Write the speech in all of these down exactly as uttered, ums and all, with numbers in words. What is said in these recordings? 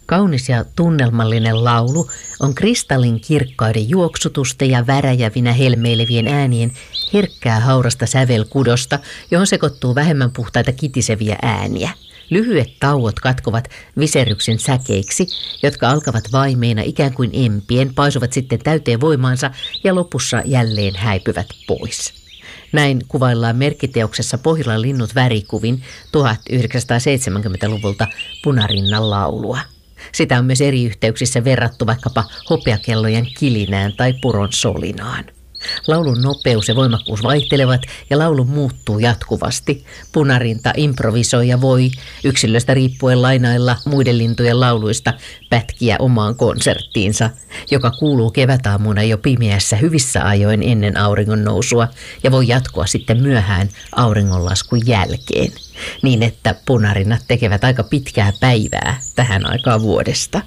Kaunis ja tunnelmallinen laulu on kristallin kirkkaiden juoksutusten ja väräjävinä helmeilevien äänien herkkää haurasta sävelkudosta, johon sekoittuu vähemmän puhtaita kitiseviä ääniä. Lyhyet tauot katkovat viserryksen säkeiksi, jotka alkavat vaimeina ikään kuin empien, paisuvat sitten täyteen voimaansa ja lopussa jälleen häipyvät pois. Näin kuvaillaan merkkiteoksessa Pohjolan linnut värikuvin tuhatyhdeksänsataaseitsemänkymmentäluvulta Punarinnan laulua. Sitä on myös eri yhteyksissä verrattu vaikkapa hopeakellojen kilinään tai puron solinaan. Laulun nopeus ja voimakkuus vaihtelevat ja laulu muuttuu jatkuvasti. Punarinta improvisoi ja voi yksilöstä riippuen lainailla muiden lintujen lauluista pätkiä omaan konserttiinsa, joka kuuluu kevätaamuna jo pimeässä hyvissä ajoin ennen auringon nousua ja voi jatkua sitten myöhään auringonlaskun jälkeen, niin että punarinnat tekevät aika pitkää päivää tähän aikaan vuodesta.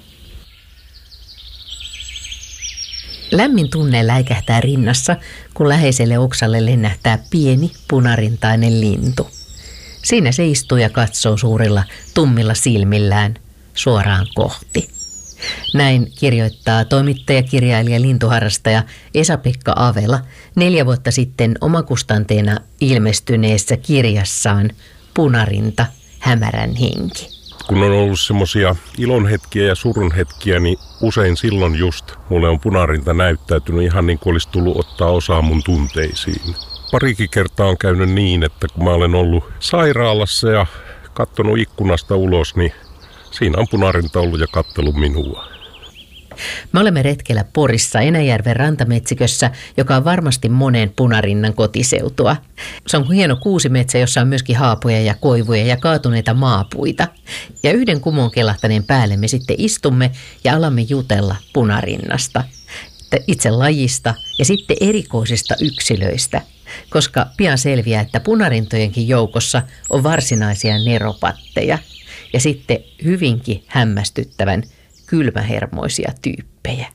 Lämmin tunne läikähtää rinnassa, kun läheiselle oksalle lennähtää pieni punarintainen lintu. Siinä se istuu ja katsoo suurilla tummilla silmillään suoraan kohti. Näin kirjoittaa toimittaja, kirjailija, lintuharrastaja Esa-Pekka Avela neljä vuotta sitten omakustanteena ilmestyneessä kirjassaan Punarinta, hämärän henki. Kun on ollut semmoisia ilonhetkiä ja surunhetkiä, niin usein silloin just mulle on punarinta näyttäytynyt ihan niin kuin olisi tullut ottaa osaa mun tunteisiin. Parikin kertaa on käynyt niin, että kun mä olen ollut sairaalassa ja katsonut ikkunasta ulos, niin siinä on punarinta ollut ja katsellut minua. Me olemme retkellä Porissa Enäjärven rantametsikössä, joka on varmasti monen punarinnan kotiseutua. Se on hieno kuusimetsä, jossa on myöskin haapoja ja koivuja ja kaatuneita maapuita. Ja yhden kumon kelahtaneen päälle me sitten istumme ja alamme jutella punarinnasta, itse lajista ja sitten erikoisista yksilöistä, koska pian selviää, että punarintojenkin joukossa on varsinaisia neropatteja ja sitten hyvinkin hämmästyttävän kylmähermoisia tyyppejä.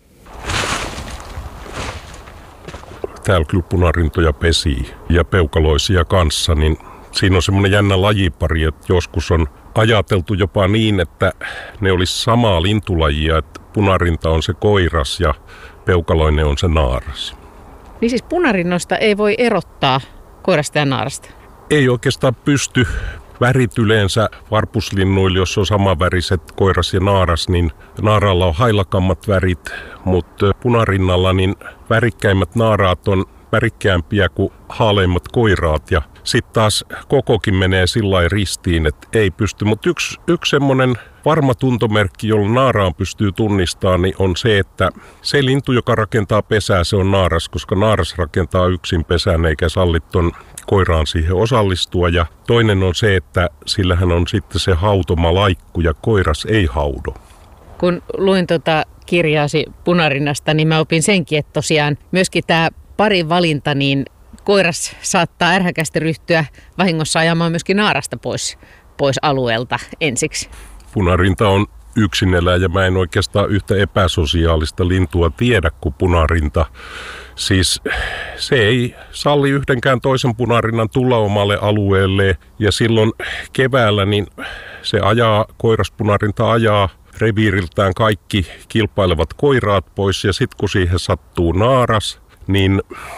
Täällä kyllä punarintoja pesii ja peukaloisia kanssa, niin siinä on semmoinen jännä lajipari, että joskus on ajateltu jopa niin, että ne olisi samaa lintulajia, että punarinta on se koiras ja peukaloinen on se naaras. Niin siis punarinnoista ei voi erottaa koirasta ja naarasta? Ei oikeastaan pysty. Värit yleensä varpuslinnuilla, jos on samanväriset koiras ja naaras, niin naaralla on hailakammat värit, mutta punarinnalla niin värikkäimmät naaraat on värikkäämpiä kuin haaleimmat koiraat. Ja sitten taas kokokin menee sillä ristiin, että ei pysty. Mutta yksi, yksi semmoinen varma tuntomerkki, jolla naaraan pystyy tunnistamaan, niin on se, että se lintu, joka rakentaa pesää, se on naaras, koska naaras rakentaa yksin pesän eikä salli ton koiraan siihen osallistua. Ja toinen on se, että sillähän on sitten se hautoma laikku ja koiras ei haudo. Kun luin tuota kirjaasi punarinnasta, niin mä opin senkin, että tosiaan myöskin tämä parin valinta, niin koiras saattaa ärhäkästi ryhtyä vahingossa ajamaan myöskin naarasta pois, pois alueelta ensiksi. Punarinta on yksineläjä. Mä en oikeastaan yhtä epäsosiaalista lintua tiedä kuin punarinta. Siis se ei salli yhdenkään toisen punarinnan tulla omalle alueelle ja silloin keväällä niin se ajaa, koiraspunarinta ajaa reviiriltään kaikki kilpailevat koiraat pois ja sitten kun siihen sattuu naaras, niin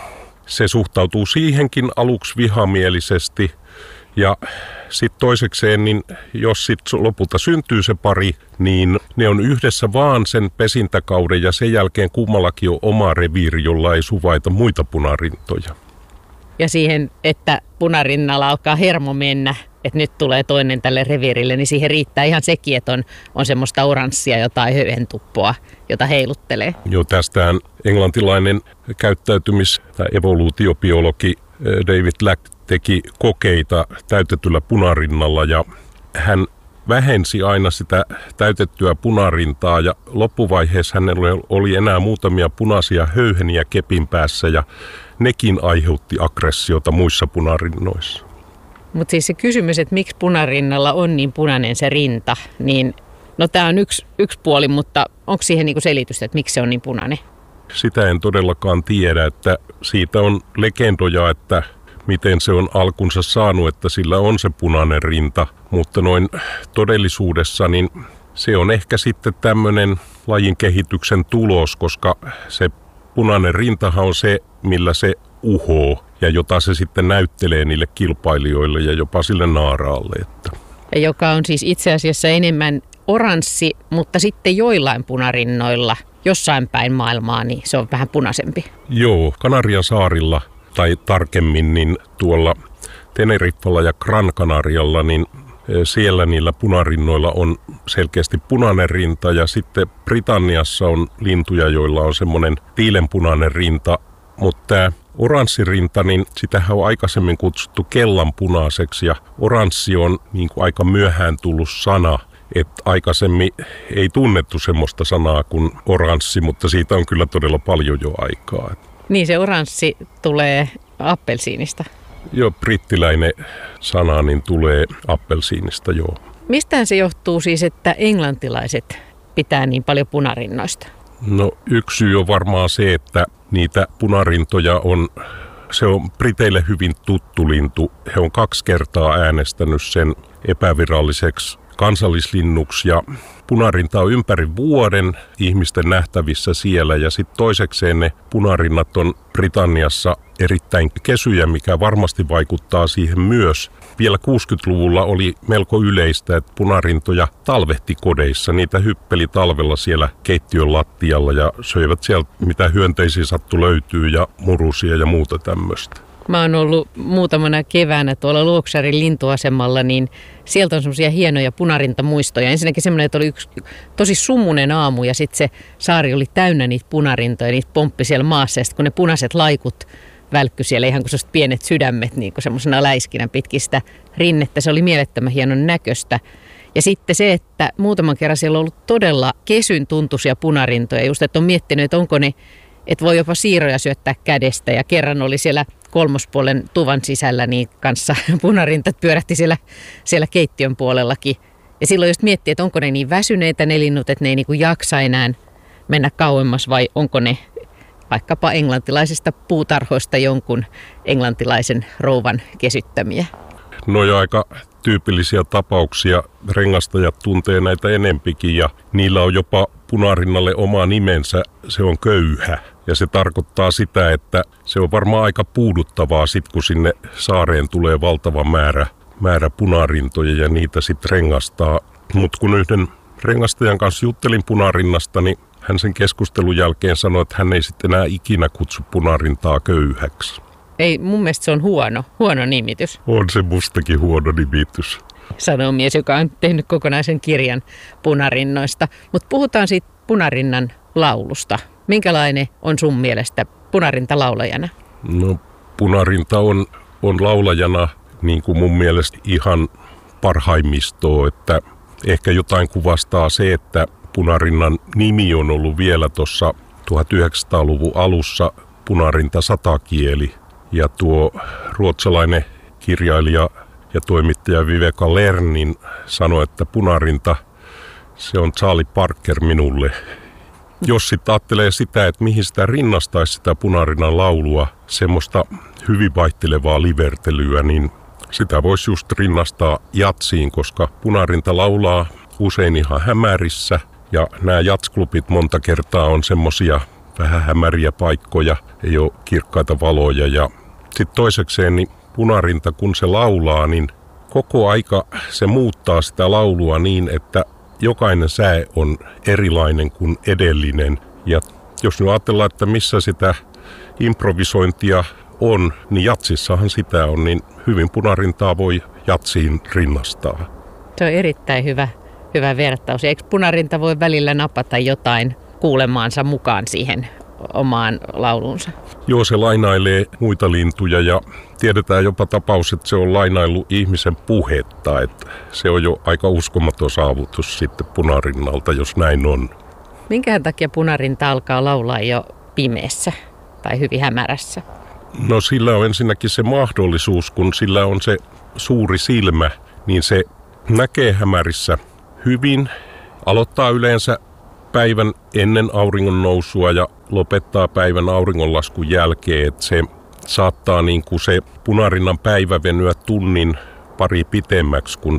se suhtautuu siihenkin aluksi vihamielisesti ja sitten toisekseen, niin jos sitten lopulta syntyy se pari, niin ne on yhdessä vaan sen pesintäkauden ja sen jälkeen kummallakin on oma reviiri, jolla ei suvaita muita punarintoja. Ja siihen, että punarinnalla alkaa hermo mennä, että nyt tulee toinen tälle reviirille, niin siihen riittää ihan sekin, että on, on semmoista oranssia jotain höyhentuppoa, jota heiluttelee. Joo, tästähän englantilainen käyttäytymis- tai evoluutiobiologi David Lack teki kokeita täytetyllä punarinnalla ja hän vähensi aina sitä täytettyä punarintaa ja loppuvaiheessa hänellä oli enää muutamia punaisia höyheniä kepin päässä ja nekin aiheutti aggressiota muissa punarinnoissa. Mutta siis se kysymys, että miksi punarinnalla on niin punainen se rinta, niin no tämä on yksi, yksi puoli, mutta onko siihen niinku selitystä, että miksi se on niin punainen? Sitä en todellakaan tiedä, että siitä on legendoja, että miten se on alkunsa saanut, että sillä on se punainen rinta, mutta noin todellisuudessa niin se on ehkä sitten tämmöinen lajin kehityksen tulos, koska se punainen rintahan on se, millä se uhoo ja jota se sitten näyttelee niille kilpailijoille ja jopa sille naaraalle. Että. Ja joka on siis itse asiassa enemmän oranssi, mutta sitten joillain punarinnoilla, jossain päin maailmaa, niin se on vähän punaisempi. Joo, Kanarian saarilla tai tarkemmin niin tuolla Teneriffalla ja Gran Canarialla, niin siellä niillä punarinnoilla on selkeästi punainen rinta ja sitten Britanniassa on lintuja, joilla on semmoinen tiilenpunainen rinta, mutta tämä oranssirinta, niin sitähän on aikaisemmin kutsuttu kellanpunaiseksi ja oranssi on niin kuin aika myöhään tullut sana, että aikaisemmin ei tunnettu semmoista sanaa kuin oranssi, mutta siitä on kyllä todella paljon jo aikaa. Niin se oranssi tulee appelsiinista. Joo, brittiläinen sana niin tulee appelsiinista, joo. Mistään se johtuu siis, että englantilaiset pitää niin paljon punarinnoista? No yksi syy on varmaan se, että niitä punarintoja on, se on Briteille hyvin tuttu lintu. He on kaksi kertaa äänestänyt sen epäviralliseksi kansallislinnuksi ja punarinta on ympäri vuoden ihmisten nähtävissä siellä ja sitten toisekseen ne punarinnat on Britanniassa erittäin kesyjä, mikä varmasti vaikuttaa siihen myös. Vielä kuusikymmentäluvulla oli melko yleistä, että punarintoja talvehti kodeissa. Niitä hyppeli talvella siellä keittiön lattialla ja söivät sieltä mitä hyönteisiä sattu löytyy ja murusia ja muuta tämmöistä. Mä oon ollut muutamana keväänä tuolla Luoksaarin lintuasemalla, niin sieltä on semmoisia hienoja punarintamuistoja. Ensinnäkin semmoinen, että oli yksi tosi sumunen aamu ja sitten se saari oli täynnä niitä punarintoja, niitä pomppi siellä maassa. Ja sitten kun ne punaiset laikut välkkyi siellä ihan kuin sellaiset pienet sydämet, niin kuin semmoisena läiskinä pitkistä rinnettä. Se oli mielettömän hienon näköistä. Ja sitten se, että muutaman kerran siellä on ollut todella kesyn tuntuisia punarintoja. Just, että on miettinyt, että onko ne, että voi jopa siiroja syöttää kädestä. Ja kerran oli siellä kolmospuolen tuvan sisällä niin kanssa punarintat pyörähti siellä, siellä keittiön puolellakin. Ja silloin just miettii, että onko ne niin väsyneitä ne linnut, että ne ei niin kuin jaksa enää mennä kauemmas vai onko ne vaikkapa englantilaisista puutarhoista jonkun englantilaisen rouvan kesyttämiä. No ja aika tyypillisiä tapauksia. Rengastajat tuntee näitä enempikin ja niillä on jopa punarinnalle oma nimensä. Se on köyhä ja se tarkoittaa sitä, että se on varmaan aika puuduttavaa sit, kun sinne saareen tulee valtava määrä, määrä punarintoja ja niitä sitten rengastaa. Mutta kun yhden rengastajan kanssa juttelin punarinnasta, niin hän sen keskustelun jälkeen sanoi, että hän ei sitten enää ikinä kutsu punarintaa köyhäksi. Ei, mun mielestä se on huono, huono nimitys. On se mustakin huono nimitys. Sanoo mies, joka on tehnyt kokonaisen kirjan punarinnoista. Mutta puhutaan siitä punarinnan laulusta. Minkälainen on sun mielestä punarinta laulajana? No punarinta on, on laulajana niin kuin mun mielestä ihan parhaimmistoa, että ehkä jotain kuvastaa se, että punarinnan nimi on ollut vielä tuossa tuhatyhdeksänsataaluvun alussa punarinta satakieli. Ja tuo ruotsalainen kirjailija ja toimittaja Viveka Lernin sanoi, että punarinta, se on Charlie Parker minulle. Jos sitten ajattelee sitä, että mihin sitä rinnastaisi sitä punarinnan laulua, semmoista hyvin vaihtelevaa livertelyä, niin sitä voisi just rinnastaa jatsiin, koska punarinta laulaa usein ihan hämärissä. Ja nämä jatsklubit monta kertaa on semmoisia vähän hämäriä paikkoja, ei ole kirkkaita valoja. Ja sitten toisekseen niin punarinta, kun se laulaa, niin koko aika se muuttaa sitä laulua niin, että jokainen säe on erilainen kuin edellinen. Ja jos nyt ajatellaan, että missä sitä improvisointia on, niin jatsissahan sitä on, niin hyvin punarintaa voi jatsiin rinnastaa. Se on erittäin hyvä, hyvä vertaus. Eikö punarinta voi välillä napata jotain kuulemaansa mukaan siihen omaan laulunsa? Joo, se lainailee muita lintuja ja tiedetään jopa tapaus, että se on lainaillut ihmisen puhetta. Että se on jo aika uskomaton saavutus sitten punarinnalta, jos näin on. Minkähän takia punarinta alkaa laulaa jo pimeässä tai hyvin hämärässä? No sillä on ensinnäkin se mahdollisuus, kun sillä on se suuri silmä, niin se näkee hämärissä hyvin, aloittaa yleensä päivän ennen auringon nousua ja lopettaa päivän auringonlaskun jälkeen, että se saattaa niin kuin se punarinnan päivä venyä tunnin pari pitemmäksi, kun se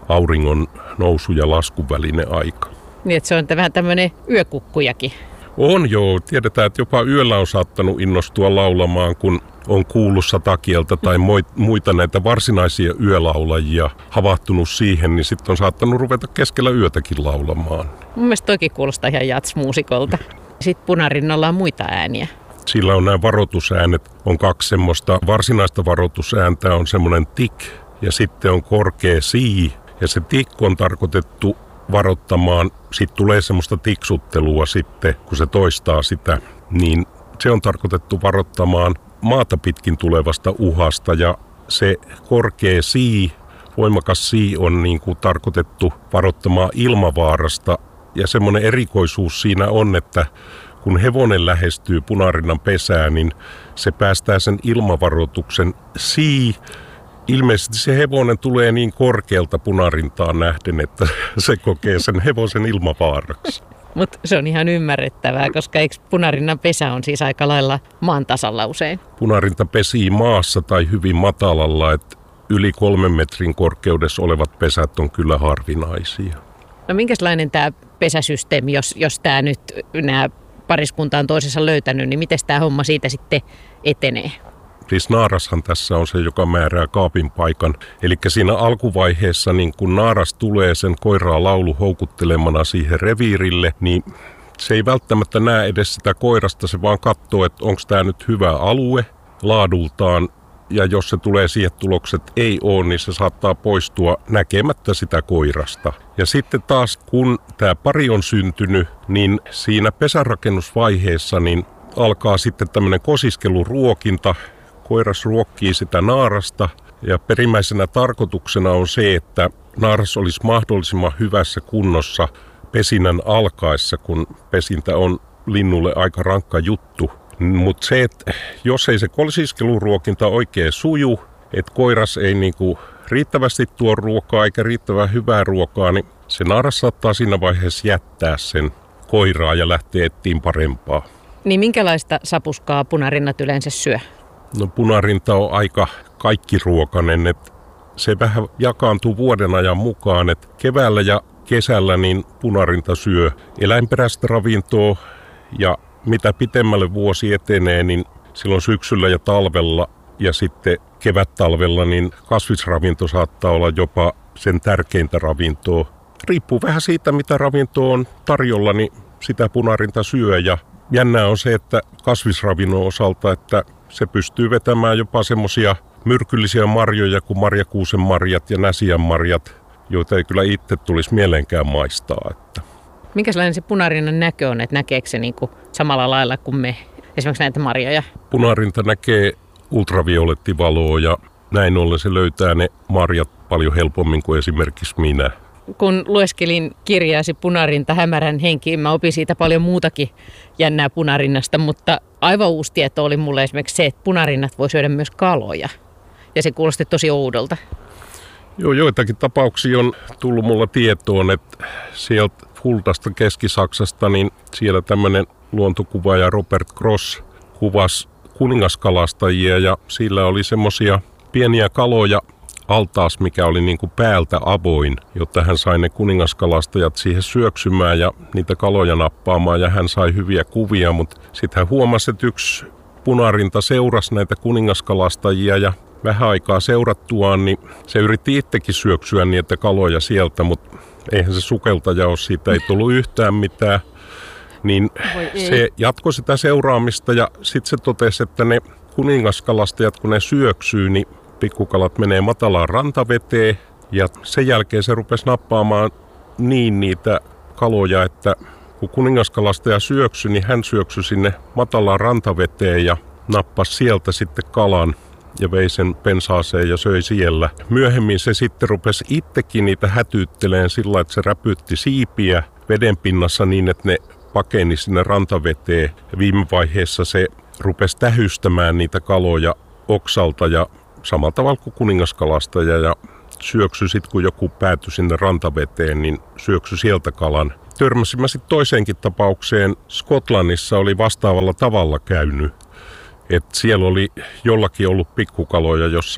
auringon nousu- ja laskun välinen aika. Niin, että se on vähän tämmöinen yökukkujakin. On joo. Tiedetään, että jopa yöllä on saattanut innostua laulamaan, kun on kuullut satakieltä tai muita näitä varsinaisia yölaulajia havahtunut siihen, niin sitten on saattanut ruveta keskellä yötäkin laulamaan. Mun mielestä toki kuulostaa ihan jatsmuusikolta. Sitten punarinnalla on muita ääniä. Sillä on nämä varoitusäänet. On kaksi semmoista varsinaista varoitusääntä, on semmoinen tik ja sitten on korkea sii. Ja se tik on tarkoitettu varoittamaan, sitten tulee semmoista tiksuttelua sitten, kun se toistaa sitä, niin se on tarkoitettu varoittamaan maata pitkin tulevasta uhasta. Ja se korkea sii, voimakas sii on niin kuin tarkoitettu varoittamaan ilmavaarasta. Ja semmoinen erikoisuus siinä on, että kun hevonen lähestyy punarinnan pesään, niin se päästää sen ilmavaroituksen sii. Ilmeisesti se hevonen tulee niin korkealta punarintaan nähden, että se kokee sen hevosen ilmavaaraksi. Mutta se on ihan ymmärrettävää, koska eikö punarinnan pesä on siis aika lailla maan tasalla usein? Punarinta pesii maassa tai hyvin matalalla, että yli kolmen metrin korkeudessa olevat pesät on kyllä harvinaisia. No minkälainen tämä pesäsysteemi, jos, jos tämä nyt nämä pariskunta on toisessa löytänyt, niin miten tämä homma siitä sitten etenee? Siis naarashan tässä on se, joka määrää kaapin paikan. Eli siinä alkuvaiheessa, niin kun naaras tulee sen koiraa laulu houkuttelemana siihen reviirille, niin se ei välttämättä näe edes sitä koirasta, se vaan katsoo, että onko tämä nyt hyvä alue laadultaan. Ja jos se tulee siihen tulokset ei ole, niin se saattaa poistua näkemättä sitä koirasta. Ja sitten taas kun tämä pari on syntynyt, niin siinä pesärakennusvaiheessa niin alkaa sitten tämmöinen kosiskeluruokinta. Koiras ruokkii sitä naarasta ja perimmäisenä tarkoituksena on se, että naaras olisi mahdollisimman hyvässä kunnossa pesinnän alkaessa, kun pesintä on linnulle aika rankka juttu. Mutta se, että jos ei se kosiskeluruokinta oikein suju, että koiras ei niinku riittävästi tuo ruokaa eikä riittävän hyvää ruokaa, niin se naaras saattaa siinä vaiheessa jättää sen koiraa ja lähteä etsiin parempaa. Niin minkälaista sapuskaa punarinnat yleensä syö? No punarinta on aika kaikkiruokainen, että se vähän jakaantuu vuoden ajan mukaan, että keväällä ja kesällä niin punarinta syö eläinperäistä ravintoa ja mitä pitemmälle vuosi etenee, niin silloin syksyllä ja talvella ja sitten kevättalvella niin kasvisravinto saattaa olla jopa sen tärkeintä ravintoa. Riippuu vähän siitä, mitä ravintoa on tarjolla, niin sitä punarinta syö ja jännää on se, että kasvisravinnon osalta, että se pystyy vetämään jopa semmoisia myrkyllisiä marjoja kuin marjakuusen marjat ja näsijän marjat, joita ei kyllä itse tulisi mieleenkään maistaa. Että. Minkälainen se punarinnan näkö on, että näkeekö se niinku samalla lailla kuin me esimerkiksi näitä marjoja? Punarinta näkee ultraviolettivaloa ja näin ollen se löytää ne marjat paljon helpommin kuin esimerkiksi minä. Kun lueskelin kirjaasi Punarinta, hämärän henki, mä opin siitä paljon muutakin jännää punarinnasta, mutta aivan uusi tieto oli mulle esimerkiksi se, että punarinnat voi syödä myös kaloja. Ja se kuulosti tosi oudolta. Joo, joitakin tapauksia on tullut mulla tietoon, että sieltä Fultasta Keski-Saksasta, niin siellä tämmöinen luontokuvaaja Robert Gross kuvasi kuningaskalastajia ja sillä oli semmoisia pieniä kaloja altaas, mikä oli niin kuin päältä avoin, jotta hän sai ne kuningaskalastajat siihen syöksymään ja niitä kaloja nappaamaan ja hän sai hyviä kuvia, mutta sitten hän huomasi, että yksi punarinta seurasi näitä kuningaskalastajia ja vähän aikaa seurattuaan, niin se yritti itsekin syöksyä niitä kaloja sieltä, mutta eihän se sukeltaja ole, siitä ei tullut yhtään mitään. Niin se jatkoi sitä seuraamista ja sitten se totesi, että ne kuningaskalastajat, kun ne syöksyy, niin pikkukalat menee matalaan rantaveteen ja sen jälkeen se rupesi nappaamaan niin niitä kaloja, että kun kuningaskalastaja syöksyi, niin hän syöksyi sinne matalaan rantaveteen ja nappasi sieltä sitten kalan ja vei sen pensaaseen ja söi siellä. Myöhemmin se sitten rupesi itsekin niitä hätyytteleen sillä, että se räpytti siipiä veden pinnassa niin, että ne pakeni sinne rantaveteen. Ja viime vaiheessa se rupesi tähystämään niitä kaloja oksalta ja samalla tavalla kuin kuningaskalastaja ja syöksy sitten, kun joku päätyi sinne rantaveteen, niin syöksy sieltä kalan. Törmäsimme sitten toiseenkin tapaukseen. Skotlannissa oli vastaavalla tavalla käynyt. Et siellä oli jollakin ollut pikkukaloja jossain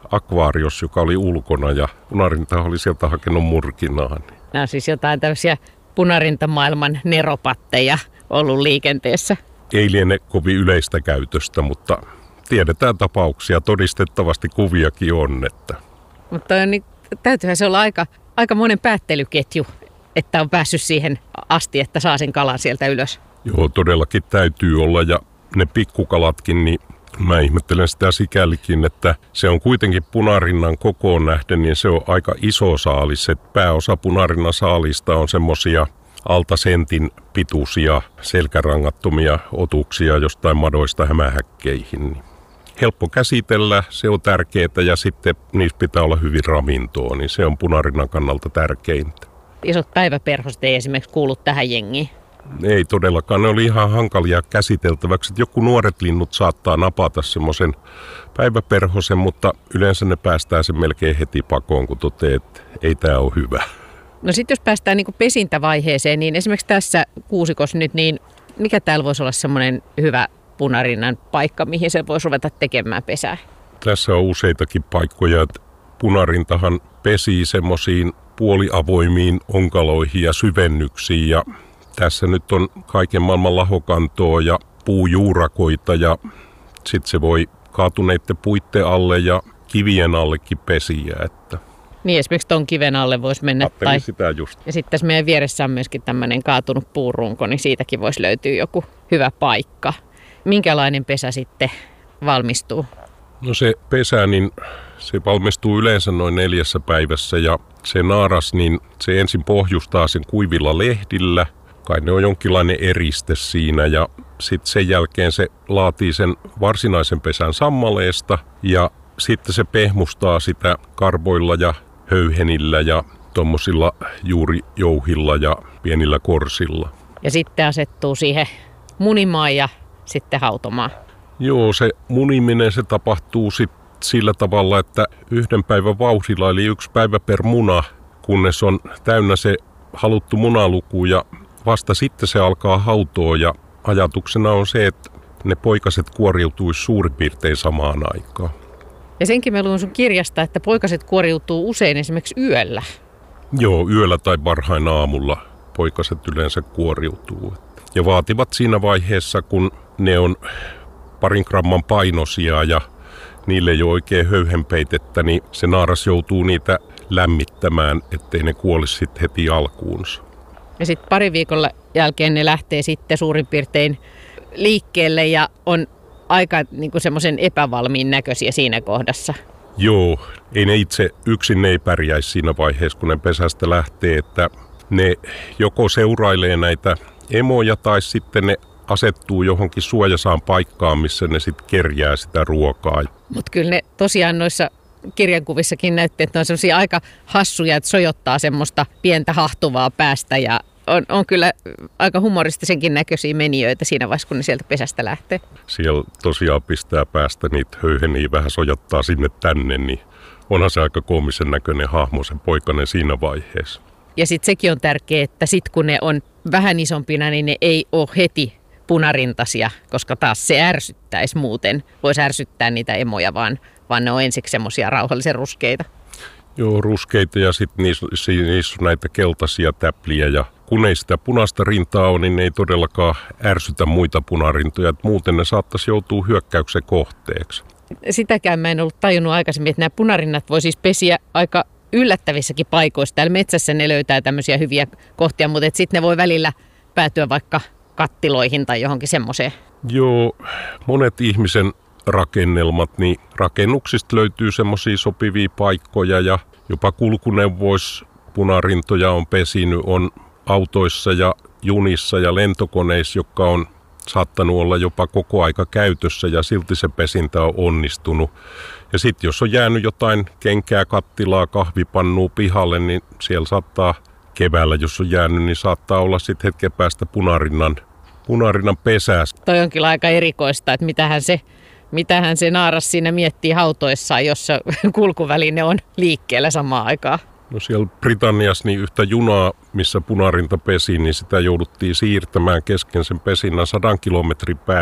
akvaarios, joka oli ulkona ja punarinta oli sieltä hakenut murkinaan. Nämä on siis jotain tämmöisiä punarintamaailman neropatteja ollut liikenteessä. Ei liene kovin yleistä käytöstä, mutta tiedetään tapauksia, todistettavasti kuviakin on. Että. Mutta niin, täytyyhän se olla aika, aika monen päättelyketju, että on päässyt siihen asti, että saa sen kalan sieltä ylös. Joo, todellakin täytyy olla ja ne pikkukalatkin, niin mä ihmettelen sitä sikälikin, että se on kuitenkin punarinnan kokoon nähden, niin se on aika iso saalis. Et pääosa punarinnan saalista on semmosia alta sentin pituisia selkärangattomia otuksia jostain madoista hämähäkkeihin. Helppo käsitellä, se on tärkeää ja sitten niissä pitää olla hyvin ravintoa, niin se on punarinnan kannalta tärkeintä. Isot päiväperhoset ei esimerkiksi kuulu tähän jengiin. Ei todellakaan, ne oli ihan hankalia käsiteltäväksi. Joku nuoret linnut saattaa napata semmoisen päiväperhosen, mutta yleensä ne päästää sen melkein heti pakoon, kun toteaa, että ei tämä ole hyvä. No sitten jos päästään niin kuin pesintävaiheeseen, niin esimerkiksi tässä kuusikossa nyt, niin mikä täällä voisi olla semmoinen hyvä punarinnan paikka, mihin se voisi ruveta tekemään pesää? Tässä on useitakin paikkoja. Punarintahan pesii semmoisiin puoliavoimiin onkaloihin ja syvennyksiin ja tässä nyt on kaiken maailman lahokantoa ja puujuurakoita ja sitten se voi kaatuneiden puitten alle ja kivien allekin pesiä. Että. Niin esimerkiksi ton kiven alle voisi mennä. Ajattelin tai sitä just. Ja sitten tässä meidän vieressä on myöskin tämmöinen kaatunut puurunko, niin siitäkin voisi löytyä joku hyvä paikka. Minkälainen pesä sitten valmistuu? No se pesä, niin se valmistuu yleensä noin neljässä päivässä ja se naaras, niin se ensin pohjustaa sen kuivilla lehdillä. Kai ne on jonkinlainen eriste siinä ja sitten sen jälkeen se laatii sen varsinaisen pesän sammaleesta ja sitten se pehmustaa sitä karvoilla ja höyhenillä ja tommosilla juurijouhilla ja pienillä korsilla. Ja sitten asettuu siihen munimaan ja sitten hautomaan. Joo, se muniminen se tapahtuu sitten sillä tavalla, että yhden päivän vauhdilla eli yksi päivä per muna, kunnes on täynnä se haluttu munaluku ja vasta sitten se alkaa hautoa ja ajatuksena on se, että ne poikaset kuoriutuisi suurin piirtein samaan aikaan. Ja senkin mä luin sun kirjasta, että poikaset kuoriutuu usein esimerkiksi yöllä. Joo, yöllä tai varhain aamulla poikaset yleensä kuoriutuu. Ja vaativat siinä vaiheessa, kun ne on parin gramman painoisia ja niille ei ole oikein höyhenpeitettä, niin se naaras joutuu niitä lämmittämään, ettei ne kuolisi sitten heti alkuunsa. Ja sitten pari viikolla jälkeen ne lähtee sitten suurin piirtein liikkeelle ja on aika niin kuin semmoisen epävalmiin näköisiä siinä kohdassa. Joo, ei ne itse yksin ne ei pärjäisi siinä vaiheessa, kun ne pesästä lähtee, että ne joko seurailee näitä emoja tai sitten ne asettuu johonkin suojasaan paikkaan, missä ne sitten kerjää sitä ruokaa. Mutta kyllä ne tosiaan noissa kirjankuvissakin näytti, että ne on semmoisia aika hassuja, että sojottaa semmoista pientä hahtuvaa päästä ja on, on kyllä aika humoristisenkin näköisiä menijöitä siinä vaiheessa, kun ne sieltä pesästä lähtee. Siellä tosiaan pistää päästä niitä höyheniä, vähän sojottaa sinne tänne, niin onhan se aika koomisen näköinen hahmo, sen poikainen siinä vaiheessa. Ja sitten sekin on tärkeää, että sitten kun ne on vähän isompina, niin ne ei ole heti punarintaisia, koska taas se ärsyttäisi muuten. Voisi ärsyttää niitä emoja, vaan, vaan ne on ensiksi semmoisia rauhallisen ruskeita. Joo, ruskeita ja sitten niissä, niissä on näitä keltaisia täpliä ja kun ei sitä punaista rintaa ole, niin ne ei todellakaan ärsytä muita punarintoja. Että muuten ne saattaisi joutua hyökkäyksen kohteeksi. Sitäkään mä en ollut tajunnut aikaisemmin, että nämä punarinnat voi siis pesiä aika yllättävissäkin paikoissa. Täällä metsässä ne löytää tämmöisiä hyviä kohtia, mutta sitten ne voi välillä päätyä vaikka kattiloihin tai johonkin semmoiseen. Joo, monet ihmisen rakennelmat, niin rakennuksista löytyy semmoisia sopivia paikkoja ja jopa kulkuneuvoissa punarintoja on pesinyt, on autoissa ja junissa ja lentokoneissa, jotka on saattanut olla jopa koko aika käytössä ja silti se pesintä on onnistunut. Ja sitten jos on jäänyt jotain kenkää, kattilaa, kahvipannua pihalle, niin siellä saattaa keväällä, jos on jäänyt, niin saattaa olla sitten hetken päästä punarinnan, punarinnan pesässä. Toi on kyllä aika erikoista, että mitähän se, mitähän se naaras siinä miettii hautoissaan, jos se kulkuväline on liikkeellä samaan aikaan. No siellä Britanniassa niin yhtä junaa, missä punarinta pesi, niin sitä jouduttiin siirtämään kesken sen pesinnän sadan kilometrin päähän.